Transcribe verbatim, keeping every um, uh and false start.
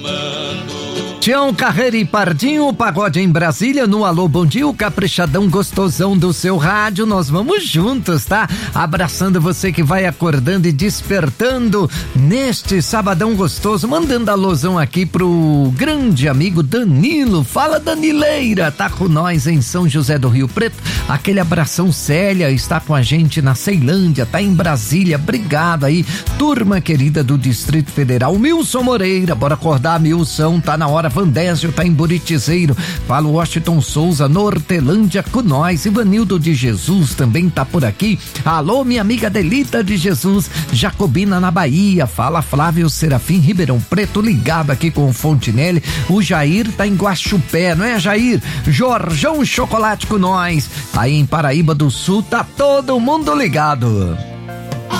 Tião Carreira e Pardinho, o pagode em Brasília, no Alô Bom Dia, o caprichadão gostosão do seu rádio, nós vamos juntos, tá? Abraçando você que vai acordando e despertando neste sabadão gostoso, mandando alôzão aqui pro grande amigo Danilo. Fala, Danileira, tá com nós em São José do Rio Preto, aquele abração. Célia está com a gente na Ceilândia, tá em Brasília, obrigado aí, turma querida do Distrito Federal. Milson Moreira, bora acordar, Milson, tá na hora. Vandésio tá em Buritizeiro. Fala Washington Souza, Nortelândia com nós. Ivanildo de Jesus também tá por aqui. Alô, minha amiga Delita de Jesus, Jacobina na Bahia. Fala Flávio Serafim, Ribeirão Preto, ligado aqui com o Fontinelli. O Jair tá em Guaxupé, não é, Jair? Jorjão Chocolate com nós. Aí em Paraíba do Sul tá todo mundo ligado.